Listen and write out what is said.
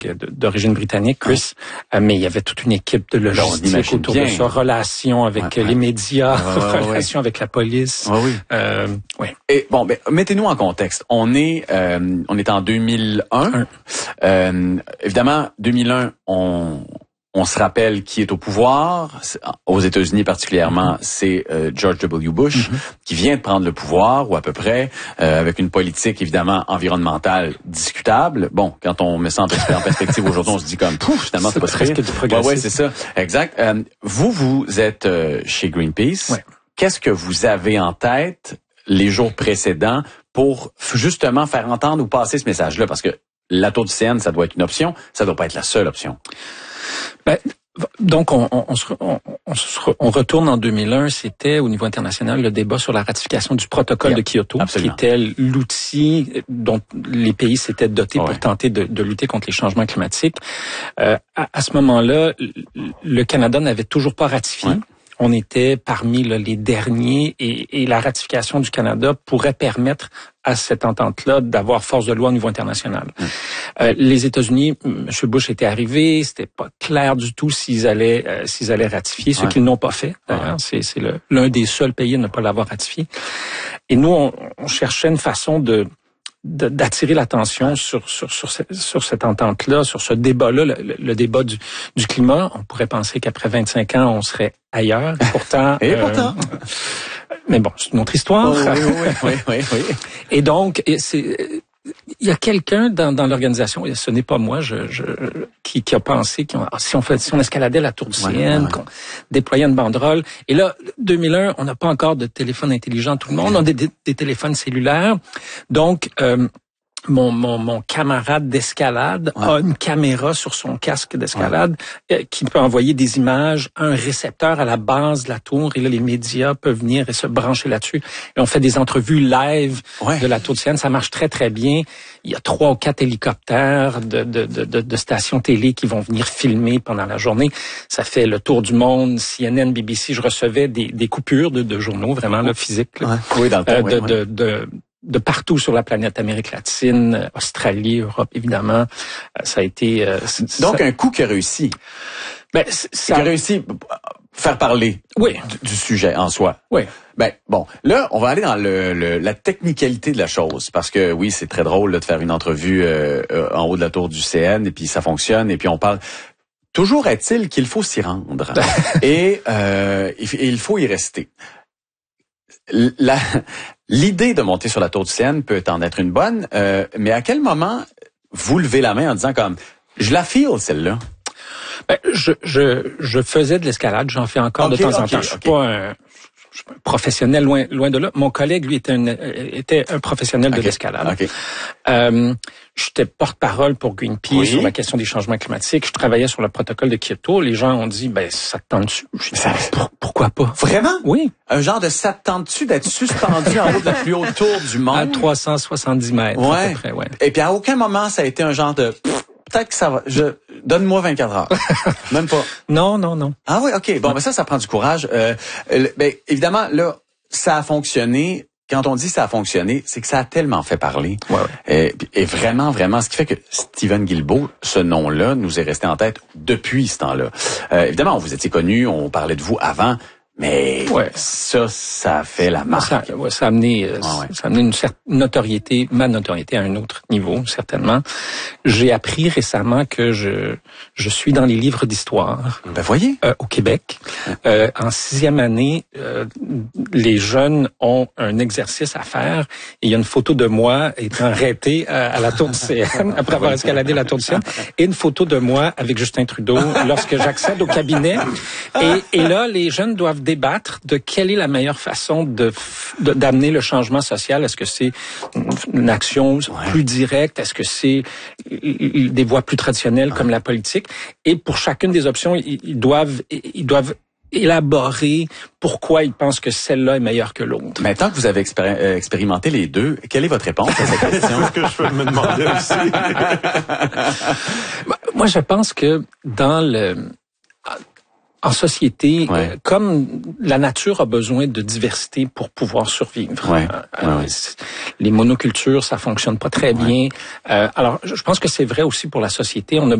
d'origine britannique, Chris, mais il y avait toute une équipe de logistique autour de ça, relations avec les médias, relations avec la police. Oui. Et bon, mettez-nous en contexte. On est en 2001. Évidemment, 2001, on se rappelle qui est au pouvoir. Aux États-Unis particulièrement, c'est George W. Bush qui vient de prendre le pouvoir, ou à peu près, avec une politique évidemment environnementale discutable. Bon, quand on met ça en perspective aujourd'hui, on se dit comme, finalement, c'est pas très presque du progressisme. Ouais, c'est ça, exact. Vous êtes chez Greenpeace. Ouais. Qu'est-ce que vous avez en tête les jours précédents pour justement faire entendre ou passer ce message-là? Parce que la tour du CN, ça doit être une option, ça doit pas être la seule option. Donc, on retourne en 2001. C'était, au niveau international, le débat sur la ratification du protocole de Kyoto, absolument, qui était l'outil dont les pays s'étaient dotés pour tenter de lutter contre les changements climatiques. À ce moment-là, le Canada n'avait toujours pas ratifié. Ouais. On était parmi les derniers et la ratification du Canada pourrait permettre à cette entente-là d'avoir force de loi au niveau international. Les États-Unis, M. Bush était arrivé, c'était pas clair du tout s'ils allaient ratifier, ce qu'ils n'ont pas fait. D'ailleurs, c'est l'un des seuls pays à ne pas l'avoir ratifié. Et nous, on cherchait une façon d'attirer l'attention sur cette entente-là, sur ce débat-là, le débat du climat. On pourrait penser qu'après 25 ans, on serait ailleurs. Pourtant, mais bon, c'est une autre histoire. Oui. Et donc, il y a quelqu'un dans l'organisation, et ce n'est pas moi, qui a pensé si on escaladait la tour du CN, qu'on déployait une banderole. Et là, 2001, on n'a pas encore de téléphone intelligent, tout le monde. On a des téléphones cellulaires. Donc, mon camarade d'escalade a une caméra sur son casque d'escalade qui peut envoyer des images à un récepteur à la base de la tour, et là les médias peuvent venir et se brancher là-dessus. Et on fait des entrevues live de la tour de Sienne, ça marche très très bien. Il y a 3 ou 4 hélicoptères de stations télé qui vont venir filmer pendant la journée. Ça fait le tour du monde, CNN, BBC. Je recevais des coupures de journaux vraiment physiques. Là, dans le temps, de partout sur la planète, Amérique latine, Australie, Europe, évidemment. Ça a été... Donc, un coup qui a réussi. Qui a réussi à faire parler du sujet en soi. Oui. Bon, là, on va aller dans la technicalité de la chose, parce que oui, c'est très drôle là, de faire une entrevue en haut de la tour du CN, et puis ça fonctionne, et puis on parle... Toujours est-il qu'il faut s'y rendre, et il faut y rester. L'idée de monter sur la tour du CN peut en être une bonne, mais à quel moment vous levez la main en disant comme je la feel celle-là? Je faisais de l'escalade, j'en fais encore de temps en temps. Je suis pas un professionnel loin de là. Mon collègue, lui, était un professionnel de l'escalade. J'étais porte-parole pour Greenpeace sur la question des changements climatiques. Je travaillais sur le protocole de Kyoto. Les gens ont dit, ça te tente dessus. Pourquoi pas? Vraiment? Oui. Un genre de ça te tente dessus d'être suspendu en haut de la plus haute tour du monde? À 370 mètres, à peu près, Et puis à aucun moment, ça a été un genre de... Peut-être que ça va... Donne-moi 24 heures. Même pas. Non. Ah oui, OK. Bon, ça prend du courage. Évidemment, là, ça a fonctionné. Quand on dit ça a fonctionné, c'est que ça a tellement fait parler. Et vraiment, ce qui fait que Stephen Guilbeault, ce nom-là, nous est resté en tête depuis ce temps-là. Évidemment, vous étiez connu, on parlait de vous avant, mais ça a fait la marque. Ça a amené une certaine notoriété, ma notoriété à un autre niveau, certainement. J'ai appris récemment que je suis dans les livres d'histoire. Voyez. Au Québec. En 6e année, les jeunes ont un exercice à faire. Et il y a une photo de moi étant arrêté à la tour du CN, après avoir escaladé la tour du CN, et une photo de moi avec Justin Trudeau lorsque j'accède au cabinet. Et là, les jeunes doivent débattre de quelle est la meilleure façon d'amener le changement social. Est-ce que c'est une action plus directe? Est-ce que c'est des voies plus traditionnelles comme la politique? Et pour chacune des options, ils doivent élaborer pourquoi ils pensent que celle-là est meilleure que l'autre. Maintenant que vous avez expérimenté les deux, quelle est votre réponse à cette question? C'est ce que je peux me demander aussi. Moi, je pense que dans en société, comme la nature a besoin de diversité pour pouvoir survivre. Les monocultures, ça fonctionne pas très bien. Alors, je pense que c'est vrai aussi pour la société. On a